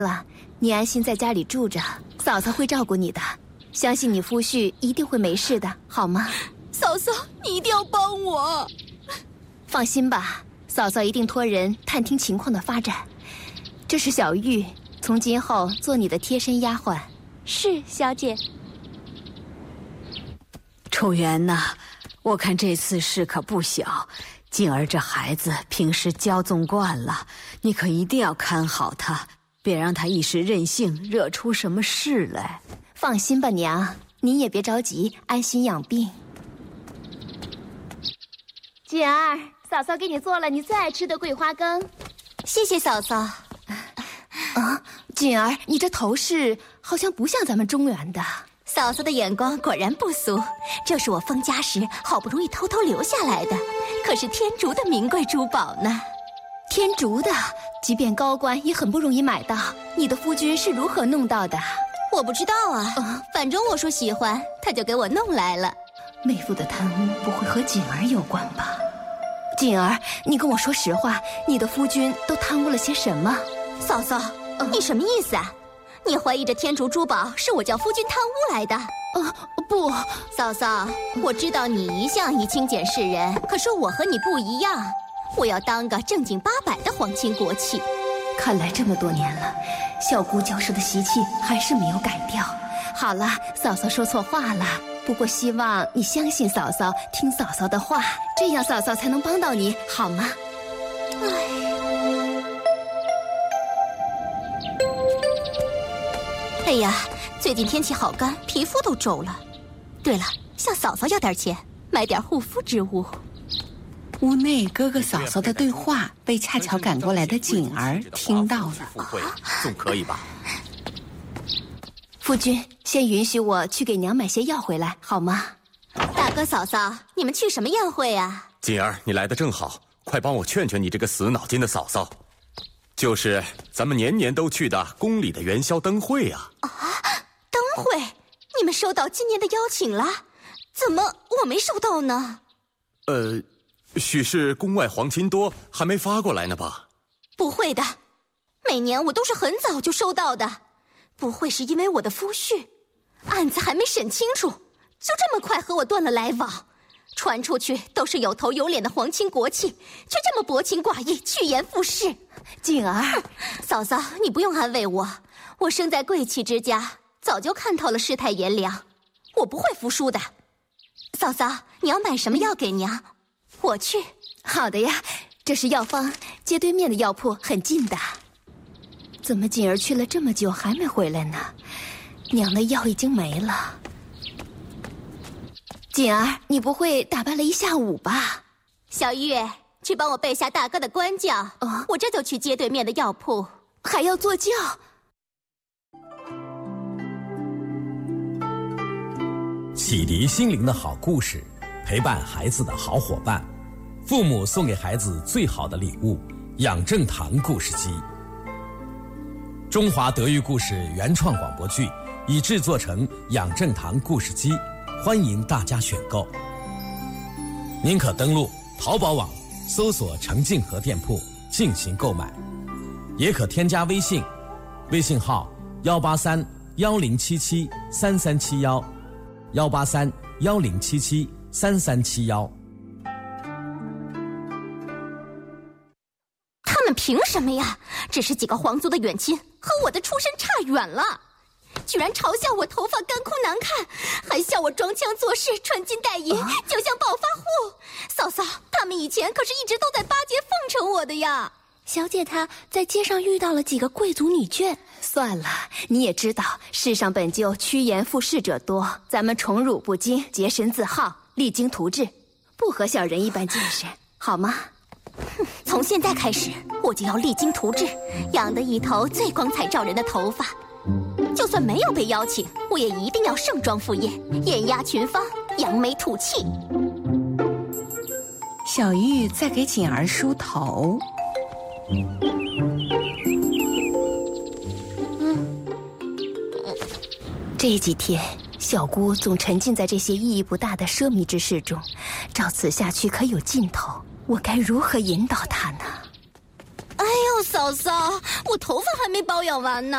了，你安心在家里住着，嫂嫂会照顾你的。相信你夫婿一定会没事的，好吗？ 嫂嫂，你一定要帮我。 放心吧，嫂嫂一定托人探听情况的发展。这是小玉，从今后做你的贴身丫鬟。 是，小姐。 楚元呐，我看这次事可不小，静儿这孩子平时骄纵惯了，你可一定要看好她，别让她一时任性，惹出什么事来。 放心吧，娘，您也别着急，安心养病。锦儿，嫂嫂给你做了你最爱吃的桂花羹。 谢谢嫂嫂。 锦儿，你这头饰好像不像咱们中原的。 嫂嫂的眼光果然不俗，这是我封家时好不容易偷偷留下来的，可是天竺的名贵珠宝呢。 天竺的，即便高官也很不容易买到，你的夫君是如何弄到的？ 我不知道啊，反正我说喜欢，他就给我弄来了。 妹夫的贪污不会和锦儿有关吧？锦儿，你跟我说实话，你的夫君都贪污了些什么？ 嫂嫂，你什么意思啊？你怀疑这天竺珠宝是我叫夫君贪污来的？ 不， 嫂嫂，我知道你一向以清俭示人，可是我和你不一样，我要当个正经八百的皇亲国戚。 看来这么多年了，小姑教授的习气还是没有改掉。好了，嫂嫂说错话了，不过希望你相信嫂嫂，听嫂嫂的话，这样嫂嫂才能帮到你，好吗？ 哎呀，最近天气好干，皮肤都皱了。对了，向嫂嫂要点钱，买点护肤之物。 屋内哥哥嫂嫂的对话被恰巧赶过来的锦儿听到了。 总可以吧？ 夫君，先允许我去给娘买些药回来，好吗？ 大哥嫂嫂，你们去什么宴会啊？ 锦儿，你来的正好，快帮我劝劝你这个死脑筋的嫂嫂。就是咱们年年都去的宫里的元宵灯会啊！ 灯会？你们收到今年的邀请了？怎么我没收到呢？ 许是宫外皇亲多，还没发过来呢吧？ 不会的，每年我都是很早就收到的。不会是因为我的夫婿案子还没审清楚，就这么快和我断了来往？传出去都是有头有脸的皇亲国戚，却这么薄情寡义，趋炎附势。 锦儿， 嫂嫂，你不用安慰我，我生在贵戚之家，早就看透了世态炎凉，我不会服输的。嫂嫂，你要买什么药给娘？我去。 好的呀，这是药方，街对面的药铺，很近的。怎么锦儿去了这么久还没回来呢？娘的药已经没了。锦儿，你不会打扮了一下午吧？ 小玉，去帮我备下大哥的官轿，我这就去街对面的药铺。 还要坐轿？ 启迪心灵的好故事，陪伴孩子的好伙伴，父母送给孩子最好的礼物——养正堂故事机。中华德育故事原创广播剧已制作成养正堂故事机，欢迎大家选购。您可登录淘宝网搜索程静和店铺进行购买，也可添加微信，微信号18310773371，18310773371。 他们凭什么呀？只是几个皇族的远亲，和我的出身差远了，居然嘲笑我头发干枯难看，还笑我装腔作势穿金戴银，就像暴发户。嫂嫂，他们以前可是一直都在巴结奉承我的呀。 小姐她在街上遇到了几个贵族女眷。 算了，你也知道世上本就趋炎附势者多，咱们宠辱不惊，洁身自好，励精图治，不和小人一般见识，好吗？ 从现在开始我就要励精图治，养得一头最光彩照人的头发，就算没有被邀请，我也一定要盛装赴宴，艳压群芳，扬眉吐气。 小玉在给锦儿梳头。 这几天小姑总沉浸在这些意义不大的奢靡之事中，照此下去可有尽头，我该如何引导她呢？ 哎呦，嫂嫂，我头发还没保养完呢。